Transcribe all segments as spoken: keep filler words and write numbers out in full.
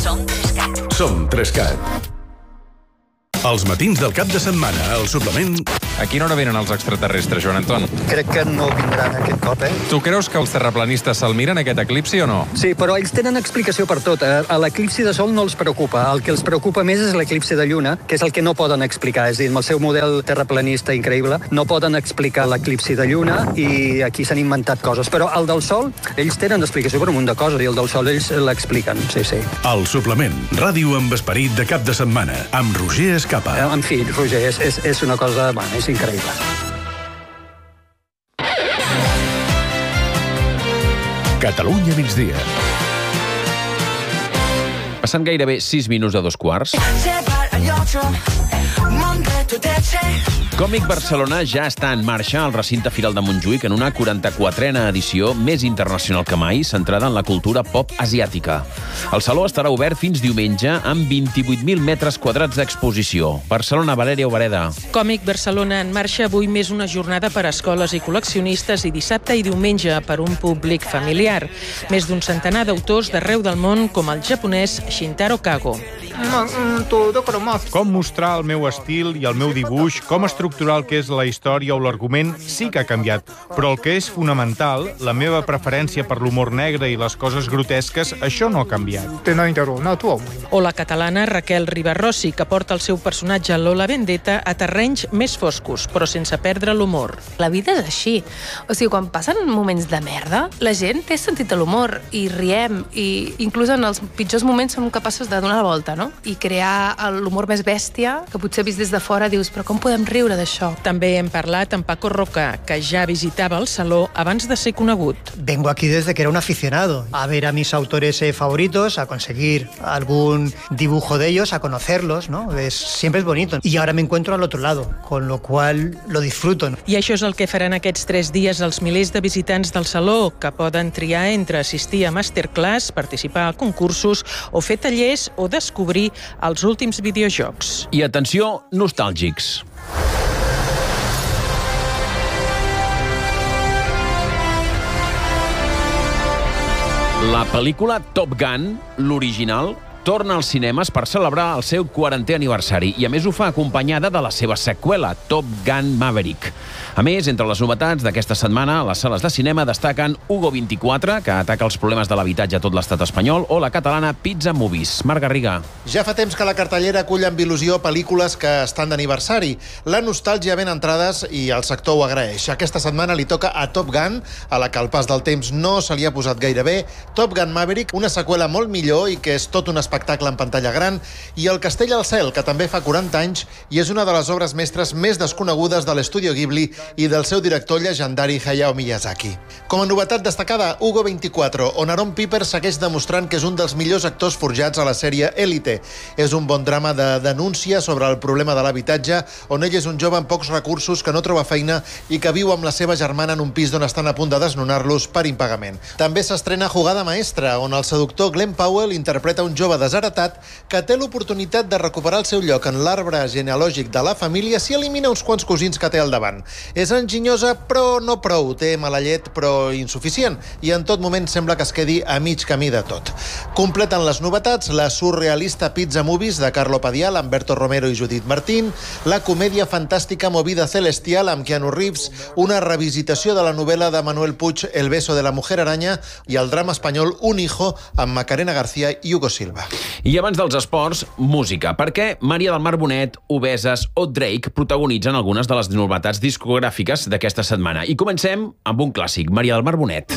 Som Trescat. Som Trescat. Els matins del cap de setmana, al suplement... A quina hora venen els extraterrestres, Joan Anton? Crec que no vindran aquest cop, eh? Tu creus que els terraplanistes se'l miren, aquest eclipsi, o no? Sí, però ells tenen explicació per tot. A l'eclipsi de Sol no els preocupa. El que els preocupa més és l'eclipsi de Lluna, que és el que no poden explicar. És a dir, amb el seu model terraplanista increïble, no poden explicar l'eclipsi de Lluna i aquí s'han inventat coses. Però el del Sol, ells tenen explicació per un munt de coses i el del Sol ells l'expliquen, sí, sí. El suplement, ràdio amb esperit de cap de setmana, amb Roger Escapa. En fi, Roger, és, és, és una cosa... Bueno, és increïble. Catalunya migdia. Passant gairebé sis minuts a dos quarts. Còmic Barcelona ja està en marxa al recinte Firal de Montjuïc en una quaranta-quatrena edició més internacional que mai, centrada en la cultura pop asiàtica. El saló estarà obert fins diumenge amb vint-i-vuit mil metres quadrats d'exposició. Barcelona, Valèria Obereda. Còmic Barcelona en marxa avui més una jornada per a escoles i col·leccionistes i dissabte i diumenge per un públic familiar. Més d'un centenar d'autors d'arreu del món com el japonès Shintaro Kago. Com mostrar el meu estil i el meu dibuix, com estructurar el que és la història o l'argument, sí que ha canviat. Però el que és fonamental, la meva preferència per l'humor negre i les coses grotesques, això no ha canviat. O la catalana Raquel Ribarrossi, que porta el seu personatge Lola Vendetta a terrenys més foscos, però sense perdre l'humor. La vida és així. O sigui, quan passen moments de merda, la gent té sentit de l'humor i riem, i inclús en els pitjors moments som capaços de donar la volta, no? I crear l'humor més bèstia, que potser vist des de fora dius, però com podem riure d'això? També hem parlat amb Paco Roca, que ja visitava el saló abans de ser conegut. Vengo aquí desde que era un aficionado, a ver a mis autores eh, favoritos, a conseguir algún dibujo de ellos, a conocerlos, ¿no? Es, siempre es bonito. Y ahora me encuentro al otro lado, con lo cual lo disfruto, ¿no? I això és el que faran aquests tres dies els milers de visitants del saló, que poden triar entre assistir a masterclass, participar a concursos o fer tallers o descobrir els últims videojocs. I atenció, nostàlgics. La pel·lícula Top Gun, l'original, torna als cinemes per celebrar el seu quarantè aniversari i, a més, ho fa acompanyada de la seva seqüela, Top Gun Maverick. A més, entre les novetats d'aquesta setmana, a les sales de cinema destaquen Hugo vint-i-quatre, que ataca els problemes de l'habitatge a tot l'estat espanyol, o la catalana Pizza Movies. Marc Garriga. Ja fa temps que la cartellera acull amb il·lusió pel·lícules que estan d'aniversari. La nostàlgia ven entrades i el sector ho agraeix. Aquesta setmana li toca a Top Gun, a la que el pas del temps no se li ha posat gaire bé, Top Gun Maverick, una seqüela molt millor i que és tot un espectacle en pantalla gran, i El castell al cel, que també fa quaranta anys i és una de les obres mestres més desconegudes de l'Estudio Ghibli i del seu director llegendari Hayao Miyazaki. Com a novetat destacada, Hugo vint-i-quatre, on Aaron Piper segueix demostrant que és un dels millors actors forjats a la sèrie Élite. És un bon drama de denúncia sobre el problema de l'habitatge, on ell és un jove amb pocs recursos que no troba feina i que viu amb la seva germana en un pis d'on estan a punt de desnonar-los per impagament. També s'estrena Jugada maestra, on el seductor Glenn Powell interpreta un jove desheretat que té l'oportunitat de recuperar el seu lloc en l'arbre genealògic de la família si elimina uns quants cosins que té al davant. És enginyosa, però no prou. Té mala llet, però insuficient. I en tot moment sembla que es quedi a mig camí de tot. Completen les novetats la surrealista Pizza Movies de Carlo Padial, amb Berto Romero i Judith Martín, la comèdia fantàstica Movida Celestial amb Keanu Reeves, una revisitació de la novel·la de Manuel Puig El beso de la mujer araña i el drama espanyol Un hijo amb Macarena García i Hugo Silva. I abans dels esports, música, perquè Maria del Mar Bonet, Obeses o Drake protagonitzen algunes de les novetats discogràfiques d'aquesta setmana. I comencem amb un clàssic, Maria del Mar Bonet.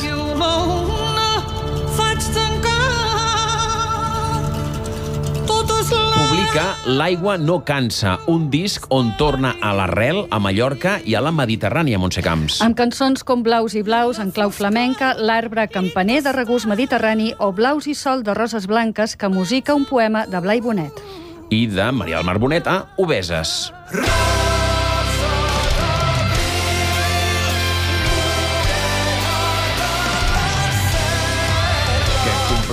Publica L'aigua no cansa, un disc on torna a l'arrel, a Mallorca i a la Mediterrània, Montse Camps. Amb cançons com Blaus i blaus, en clau flamenca, L'arbre campaner de regust mediterrani o Blaus i sol de roses blanques, que musica un poema de Blai Bonet. I de Maria del Mar Bonet a Obeses.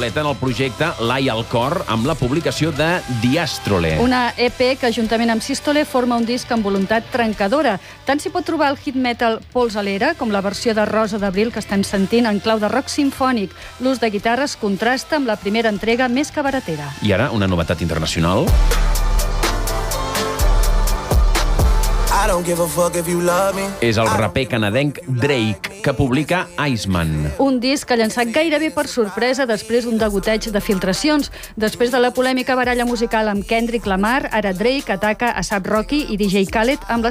completen el projecte L'Ai al cor amb la publicació de Diàstrole. Una E P que, juntament amb Sístole, forma un disc amb voluntat trencadora. Tant s'hi pot trobar el hit metal Polsalera com la versió de Rosa d'Abril que estem sentint en clau de rock simfònic. L'ús de guitarres contrasta amb la primera entrega més cabaretera. I ara, una novetat internacional. És el raper canadenc Drake, que publica Iceman. Un disc que ha llançat gairebé per sorpresa després d'un degoteig de filtracions. Després de la polèmica baralla musical amb Kendrick Lamar, ara Drake ataca a A$ap Rocky i D J Khaled amb la